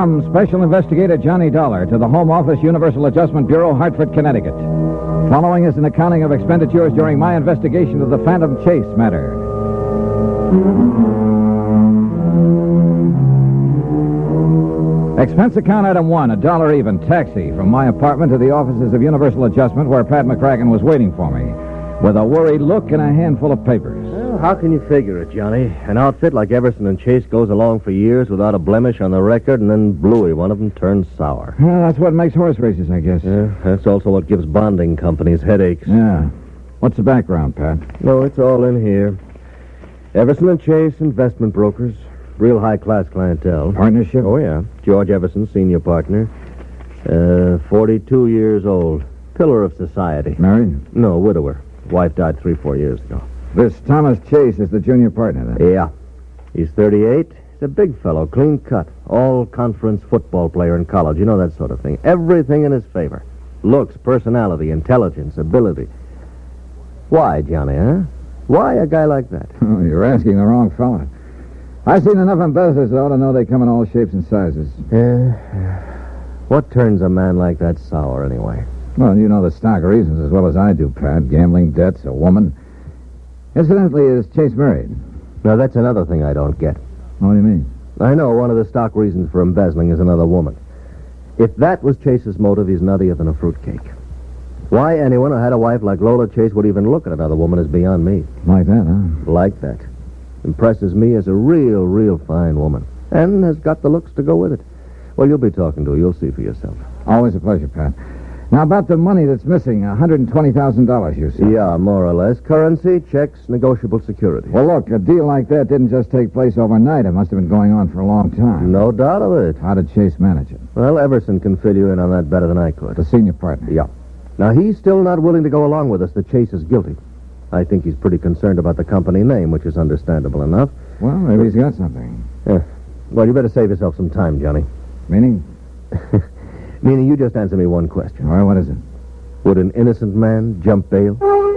from Special Investigator Johnny Dollar to the Home Office, Universal Adjustment Bureau, Hartford, Connecticut. Following is an accounting of expenditures during my investigation of the Phantom Chase matter. Expense account item 1, $1 even, taxi from my apartment to the offices of Universal Adjustment where Pat McCracken was waiting for me, with a worried look and a handful of papers. Well, how can you figure it, Johnny? An outfit like Everson and Chase goes along for years without a blemish on the record, and then Bluey, one of them, turns sour. Well, that's what makes horse races, I guess. Yeah, that's also what gives bonding companies headaches. Yeah. What's the background, Pat? No, it's all in here. Everson and Chase, investment brokers. Real high-class clientele. Partnership? Oh, yeah. George Everson, senior partner. 42 years old. Pillar of society. Married? No, widower. Wife died 3-4 years ago. This Thomas Chase is the junior partner, then? Yeah. He's 38. He's a big fellow, clean cut. All-conference football player in college. You know, that sort of thing. Everything in his favor. Looks, personality, intelligence, ability. Why, Johnny, huh? Why a guy like that? Oh, you're asking the wrong fella. I've seen enough embezzlers, though, to know they come in all shapes and sizes. What turns a man like that sour, anyway? Well, you know the stock reasons as well as I do, Pat. Gambling, debts, a woman. Incidentally, is Chase married? Now, that's another thing I don't get. What do you mean? I know one of the stock reasons for embezzling is another woman. If that was Chase's motive, he's nuttier than a fruitcake. Why anyone who had a wife like Lola Chase would even look at another woman is beyond me. Like that, huh? Like that. Impresses me as a real fine woman. And has got the looks to go with it. Well, you'll be talking to her. You'll see for yourself. Always a pleasure, Pat. Now, about the money that's missing, $120,000, you said. Yeah, more or less. Currency, checks, negotiable security. Well, look, a deal like that didn't just take place overnight. It must have been going on for a long time. No doubt of it. How did Chase manage it? Well, Everson can fill you in on that better than I could. The senior partner. Yeah. Now, he's still not willing to go along with us that Chase is guilty. I think he's pretty concerned about the company name, which is understandable enough. Well, maybe he's got something. Yeah. Well, you better save yourself some time, Johnny. Meaning? Meaning you just answer me one question. All right, what is it? Would an innocent man jump bail?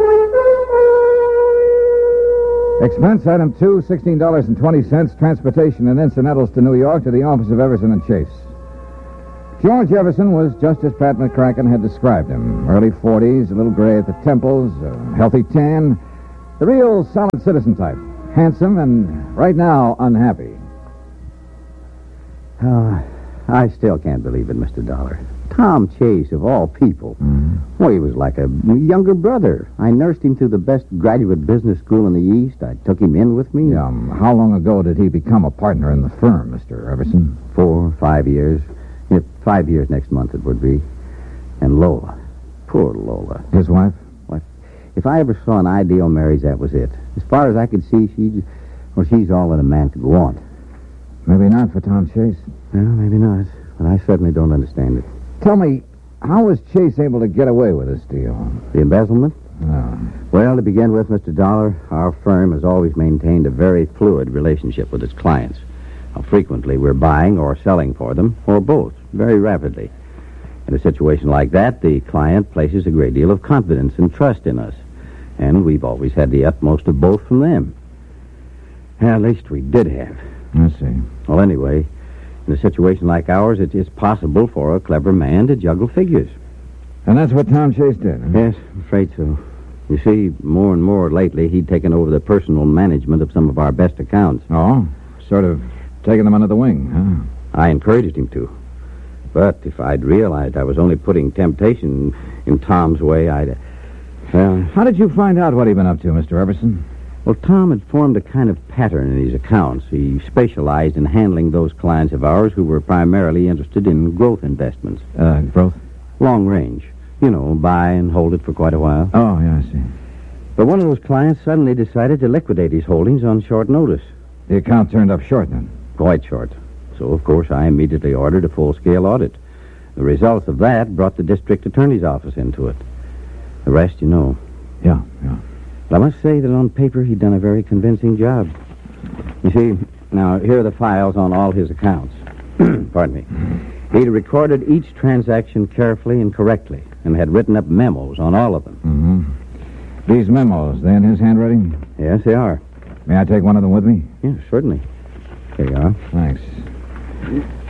Expense item 2, $16.20, transportation and incidentals to New York to the office of Everson and Chase. George Everson was just as Pat McCracken had described him. Early 40s, a little gray at the temples, a healthy tan. The real solid citizen type. Handsome and, right now, unhappy. I still can't believe it, Mr. Dollar. Tom Chase, of all people. Mm-hmm. Well, he was like a younger brother. I nursed him through the best graduate business school in the East. I took him in with me. How long ago did he become a partner in the firm, Mr. Everson? 4, 5 years. 5 years next month it would be. And Lola. Poor Lola. His wife? What? If I ever saw an ideal marriage, that was it. As far as I could see, she's all that a man could want. Maybe not for Tom Chase. Well, maybe not. But I certainly don't understand it. Tell me, how was Chase able to get away with this deal? The embezzlement? No. Well, to begin with, Mr. Dollar, our firm has always maintained a very fluid relationship with its clients. Now, frequently, we're buying or selling for them, or both, very rapidly. In a situation like that, the client places a great deal of confidence and trust in us. And we've always had the utmost of both from them. At least we did have. I see. Well, anyway, in a situation like ours, it is possible for a clever man to juggle figures. And that's what Tom Chase did, huh? Yes, I'm afraid so. You see, more and more lately, he'd taken over the personal management of some of our best accounts. Oh? Sort of taking them under the wing, huh? I encouraged him to. But if I'd realized I was only putting temptation in Tom's way, Well... How did you find out what he'd been up to, Mr. Everson? Well, Tom had formed a kind of pattern in his accounts. He specialized in handling those clients of ours who were primarily interested in growth investments. Growth? Long range. You know, buy and hold it for quite a while. Oh, yeah, I see. But one of those clients suddenly decided to liquidate his holdings on short notice. The account turned up short, then? Quite short. So, of course, I immediately ordered a full-scale audit. The results of that brought the district attorney's office into it. The rest, you know. Yeah. But I must say that on paper, he'd done a very convincing job. You see, now, here are the files on all his accounts. Pardon me. He'd recorded each transaction carefully and correctly and had written up memos on all of them. Mm-hmm. These memos, they in his handwriting? Yes, they are. May I take one of them with me? Yes, certainly. Here you are. Thanks.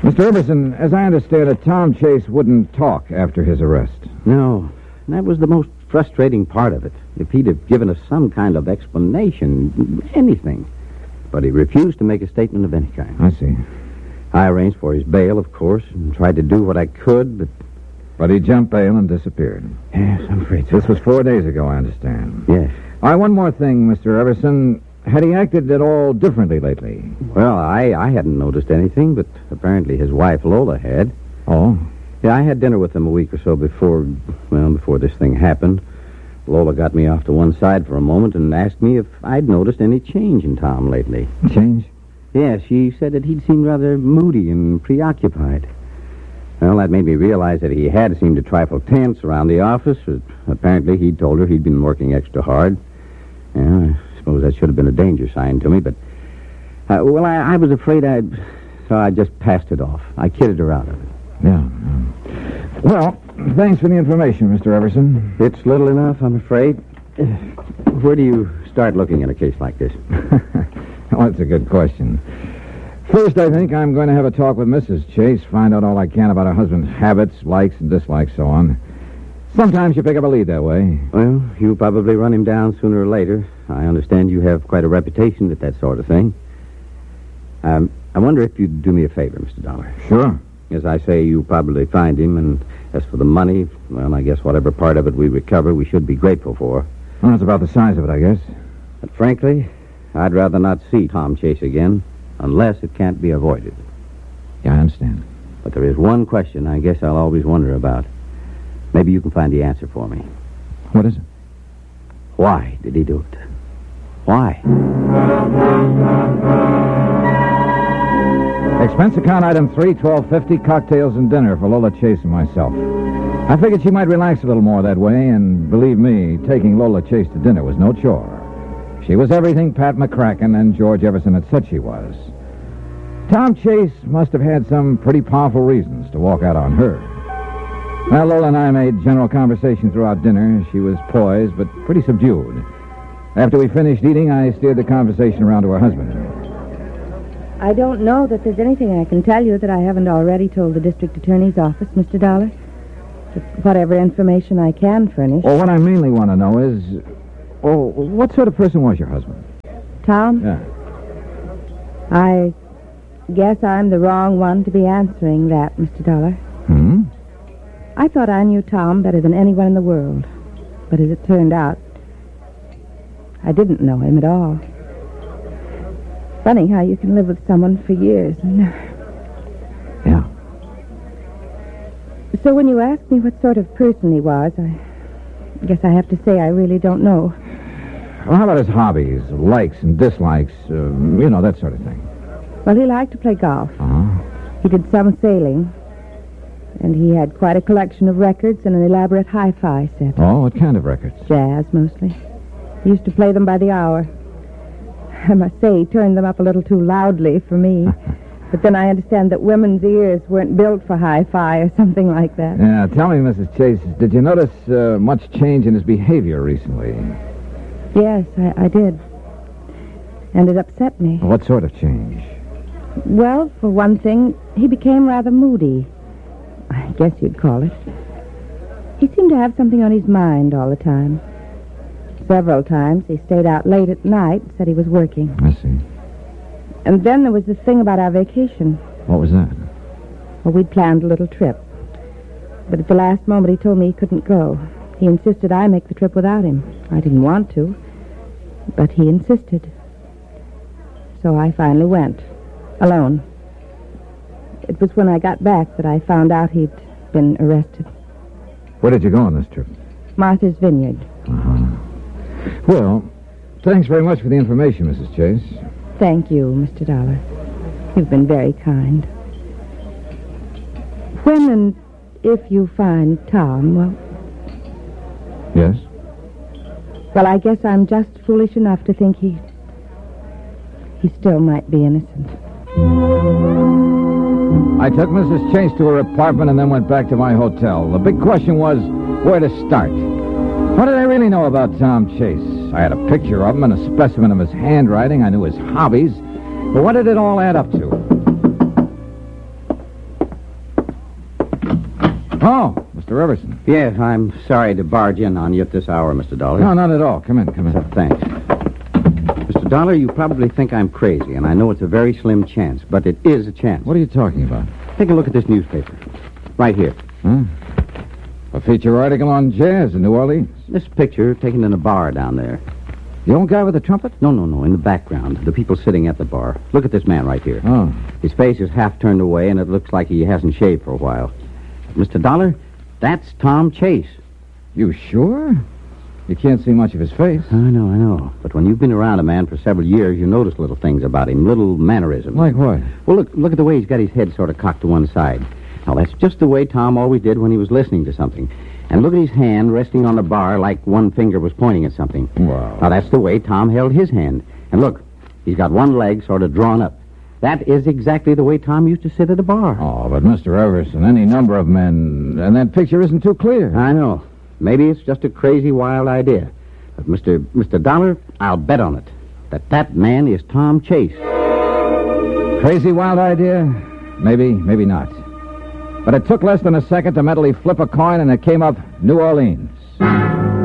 Mr. Everson, as I understand it, Tom Chase wouldn't talk after his arrest. No, that was the most frustrating part of it. If he'd have given us some kind of explanation, anything. But he refused to make a statement of any kind. I see. I arranged for his bail, of course, and tried to do what I could, But he jumped bail and disappeared. Yes, I'm afraid so. This was 4 days ago, I understand. Yes. All right, one more thing, Mr. Everson. Had he acted at all differently lately? Well, I hadn't noticed anything, but apparently his wife, Lola, had. Oh? Yeah, I had dinner with him a week or so before this thing happened. Lola got me off to one side for a moment and asked me if I'd noticed any change in Tom lately. Change? Yeah, she said that he'd seemed rather moody and preoccupied. Well, that made me realize that he had seemed a trifle tense around the office. Apparently, he'd told her he'd been working extra hard. Yeah, I suppose that should have been a danger sign to me, but... I was afraid so I just passed it off. I kidded her out of it. Yeah. Well, thanks for the information, Mr. Everson. It's little enough, I'm afraid. Where do you start looking at a case like this? Well, that's a good question. First, I think I'm going to have a talk with Mrs. Chase, find out all I can about her husband's habits, likes and dislikes, so on. Sometimes you pick up a lead that way. Well, you'll probably run him down sooner or later. I understand you have quite a reputation at that sort of thing. I wonder if you'd do me a favor, Mr. Dollar. Sure. As I say, you'll probably find him, and as for the money, well, I guess whatever part of it we recover, we should be grateful for. Well, that's about the size of it, I guess. But frankly, I'd rather not see Tom Chase again, unless it can't be avoided. Yeah, I understand. But there is one question I guess I'll always wonder about. Maybe you can find the answer for me. What is it? Why did he do it? Why? Expense account item 3, $12.50, cocktails and dinner for Lola Chase and myself. I figured she might relax a little more that way, and believe me, taking Lola Chase to dinner was no chore. She was everything Pat McCracken and George Everson had said she was. Tom Chase must have had some pretty powerful reasons to walk out on her. Well, Lola and I made general conversation throughout dinner. She was poised, but pretty subdued. After we finished eating, I steered the conversation around to her husband. I don't know that there's anything I can tell you that I haven't already told the district attorney's office, Mr. Dollar. But whatever information I can furnish. Well, what I mainly want to know is, what sort of person was your husband? Tom? Yeah. I guess I'm the wrong one to be answering that, Mr. Dollar. Hmm? I thought I knew Tom better than anyone in the world. But as it turned out, I didn't know him at all. Funny how you can live with someone for years and Yeah. So when you ask me what sort of person he was, I guess I have to say I really don't know. Well, how about his hobbies, likes and dislikes, that sort of thing? Well, he liked to play golf. Uh-huh. He did some sailing. And he had quite a collection of records and an elaborate hi-fi set. Oh, what kind of records? Jazz, mostly. He used to play them by the hour. I must say he turned them up a little too loudly for me. But then I understand that women's ears weren't built for hi-fi or something like that. Yeah, tell me, Mrs. Chase, did you notice much change in his behavior recently? Yes, I did. And it upset me. What sort of change? Well, for one thing, he became rather moody. I guess you'd call it. He seemed to have something on his mind all the time. Several times he stayed out late at night and said he was working. I see. And then there was the thing about our vacation. What was that? Well, we'd planned a little trip. But at the last moment he told me he couldn't go. He insisted I make the trip without him. I didn't want to, but he insisted. So I finally went, alone. It was when I got back that I found out he'd been arrested. Where did you go on this trip? Martha's Vineyard. Uh-huh. Well, thanks very much for the information, Mrs. Chase. Thank you, Mr. Dollar. You've been very kind. When and if you find Tom, well... Yes? Well, I guess I'm just foolish enough to think he still might be innocent. I took Mrs. Chase to her apartment and then went back to my hotel. The big question was where to start. What did I really know about Tom Chase? I had a picture of him and a specimen of his handwriting. I knew his hobbies. But what did it all add up to? Oh, Mr. Everson. Yes, I'm sorry to barge in on you at this hour, Mr. Dollar. No, not at all. Come in. Thanks. Mr. Dollar, you probably think I'm crazy, and I know it's a very slim chance, but it is a chance. What are you talking about? Take a look at this newspaper. Right here. Huh? A feature article on jazz in New Orleans. This picture taken in a bar down there. The old guy with the trumpet? No, in the background. The people sitting at the bar. Look at this man right here. Oh. His face is half turned away, and it looks like he hasn't shaved for a while. Mr. Dollar, that's Tom Chase. You sure? You can't see much of his face. I know. But when you've been around a man for several years, you notice little things about him, little mannerisms. Like what? Well, look at the way he's got his head sort of cocked to one side. Now, that's just the way Tom always did when he was listening to something. And look at his hand resting on the bar like one finger was pointing at something. Wow. Now, that's the way Tom held his hand. And look, he's got one leg sort of drawn up. That is exactly the way Tom used to sit at a bar. Oh, but Mr. Everson, any number of men, and that picture isn't too clear. I know. Maybe it's just a crazy, wild idea. But, Mr. Dollar, I'll bet on it that man is Tom Chase. Crazy wild idea? Maybe not. But it took less than a second to mentally flip a coin, and it came up New Orleans.